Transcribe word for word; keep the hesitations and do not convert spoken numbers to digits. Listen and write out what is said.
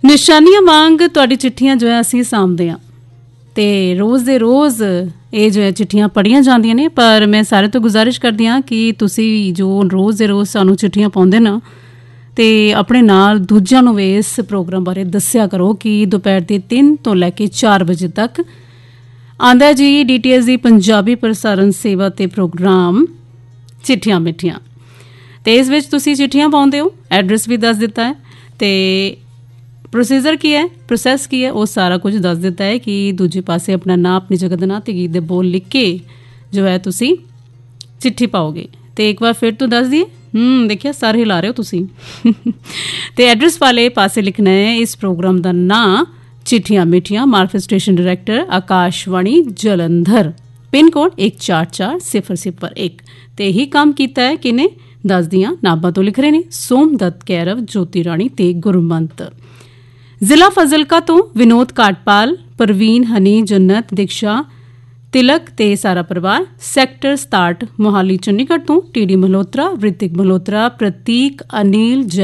ਨਿਸ਼ਾਨੀਆਂ ਵਾਂਗ ਤੁਹਾਡੀ ਚਿੱਠੀਆਂ ਜੋ ਹੈ ਅਸੀਂ ਸਾਂਭਦੇ ਹਾਂ ਤੇ ਰੋਜ਼ ਦੇ ਰੋਜ਼ ਇਹ ਜੋ ਹੈ ਚਿੱਠੀਆਂ ਪੜ੍ਹੀਆਂ ਜਾਂਦੀਆਂ ਨੇ। ਪਰ ਮੈਂ ਸਾਰੇ ਤੋਂ ਗੁਜ਼ਾਰਿਸ਼ ਕਰਦੀ ਹਾਂ ਕਿ ਤੁਸੀਂ ਜੋ ਰੋਜ਼ ਦੇ ਰੋਜ਼ ਸਾਨੂੰ ਚਿੱਠੀਆਂ ਪਾਉਂਦੇ ਨਾ ਤੇ ਆਪਣੇ ਨਾਲ ਦੂਜਿਆਂ ਨੂੰ ਵੀ ਇਸ ਪ੍ਰੋਗਰਾਮ ਬਾਰੇ ਦੱਸਿਆ ਕਰੋ ਕਿ ਦੁਪਹਿਰ ਦੇ ਤਿੰਨ ਤੋਂ ਲੈ ਕੇ ਚਾਰ ਵਜੇ ਤੱਕ ਆਉਂਦਾ ਜੀ ਡੀ ਟੀ ਐਸ ਦੀ ਪੰਜਾਬੀ ਪ੍ਰਸਾਰਣ ਸੇਵਾ ਤੇ ਪ੍ਰੋਗਰਾਮ ਚਿੱਠੀਆਂ ਮਿੱਠੀਆਂ। ਤੇ ਇਸ ਵਿੱਚ ਤੁਸੀਂ ਚਿੱਠੀਆਂ ਪਾਉਂਦੇ ਹੋ, ਐਡਰੈਸ ਵੀ ਦੱਸ ਦਿੱਤਾ ਹੈ ਤੇ ਪ੍ਰੋਸੀਜਰ ਕੀ ਹੈ, ਪ੍ਰੋਸੈਸ ਕੀ ਹੈ, ਉਹ ਸਾਰਾ ਕੁਝ ਦੱਸ ਦਿੱਤਾ ਹੈ ਕਿ ਦੂਜੇ ਪਾਸੇ ਆਪਣਾ ਨਾਂ, ਆਪਣੀ ਜਗ੍ਹਾ ਦਾ ਨਾਂ ਤੇ ਗੀਤ ਦੇ ਬੋਲ ਲਿਖ ਕੇ ਜੋ ਹੈ ਤੁਸੀਂ ਚਿੱਠੀ ਪਾਓਗੇ। ਤੇ ਇੱਕ ਵਾਰ ਫਿਰ ਤੋਂ ਦੱਸ ਦਈਏ, ਹੂੰ ਦੇਖਿਆ ਸਾਰੇ ਹਿਲਾ ਰਹੇ ਹੋ ਤੁਸੀਂ ਤੇ ਐਡਰੈਸ ਵਾਲੇ ਪਾਸੇ ਲਿਖਣਾ ਹੈ ਇਸ ਪ੍ਰੋਗਰਾਮ ਦਾ ਨਾਂ ਚਿੱਠੀਆਂ ਮਿੱਠੀਆਂ, ਮਾਰਫਤ station director Akashvani Jalandhar, pin code ਇੱਕ ਚਾਰ ਚਾਰ ਸਿਫਰ ਸਿਫਰ ਇੱਕ। ਤੇ ਇਹੀ ਕੰਮ ਕੀਤਾ ਹੈ ਕਿਨੇ, ਦੱਸਦੀਆਂ ਨਾਭਾ ਤੋਂ ਲਿਖ ਰਹੇ ਨੇ ਸੋਮਦੱਤ ਕੈਰਵ, ਜੋਤੀ ਰਾਣੀ ਤੇ ਗੁਰਮੰਤ। ਜ਼ਿਲ੍ਹਾ ਫਜ਼ਲਕਾ ਤੋਂ ਵਿਨੋਦ ਕਾਟਪਾਲ, ਪ੍ਰਵੀਨ, ਹਨੀ, ਜੰਨਤ, ਦਿਕਸ਼ਾ, ਤਿਲਕ ਤੇ ਸਾਰਾ ਪਰਿਵਾਰ। ਸੈਕਟਰ ਸਤਾਹਠ ਮੋਹਾਲੀ ਚੰਡੀਗੜ੍ਹ ਤੋਂ ਟੀ ਡੀ ਮਲਹੋਤਰਾ, ਰਿਤਿਕ ਮਲਹੋਤਰਾ, ਪ੍ਰਤੀਕ, ਅਨਿਲ,